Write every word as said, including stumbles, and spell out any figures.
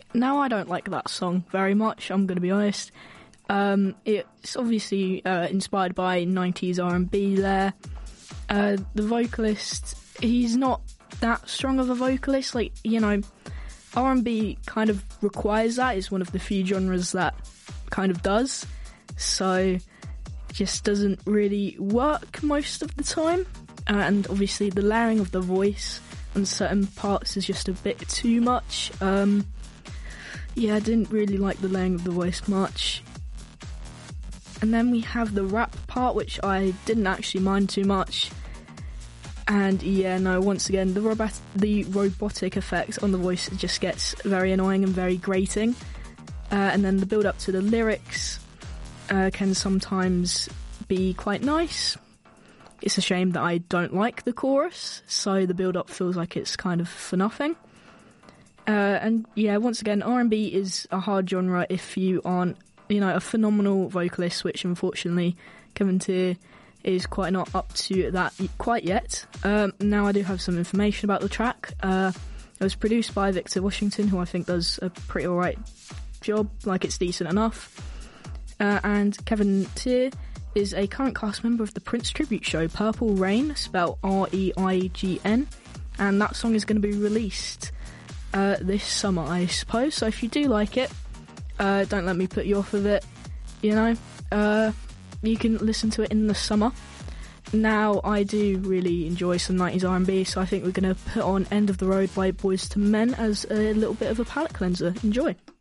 Now, I don't like that song very much, I'm going to be honest. Um, it's obviously uh, inspired by nineties R and B there. Uh, the vocalist, he's not that strong of a vocalist. Like, you know, R and B kind of requires that. It's one of the few genres that kind of does. So, it just doesn't really work most of the time. Uh, and obviously the layering of the voice on certain parts is just a bit too much. Um, yeah, I didn't really like the layering of the voice much. And then we have the rap part, which I didn't actually mind too much. And yeah, no, once again, the, robot- the robotic effect on the voice just gets very annoying and very grating. Uh, and then the build-up to the lyrics uh, can sometimes be quite nice. It's a shame that I don't like the chorus, so the build-up feels like it's kind of for nothing. Uh, and yeah, once again, R and B is a hard genre if you aren't, you know, a phenomenal vocalist, which unfortunately Kevin Tier is quite not up to that quite yet. Um, now I do have some information about the track. Uh, it was produced by Victor Washington, who I think does a pretty alright job, like it's decent enough. Uh, and Kevin Tier is a current cast member of the Prince tribute show Purple Rain, spelled R E I G N, and that song is going to be released uh, this summer, I suppose. So if you do like it, uh, don't let me put you off of it, you know. Uh, you can listen to it in the summer. Now, I do really enjoy some nineties R and B, so I think we're going to put on End of the Road by Boyz two Men as a little bit of a palate cleanser. Enjoy.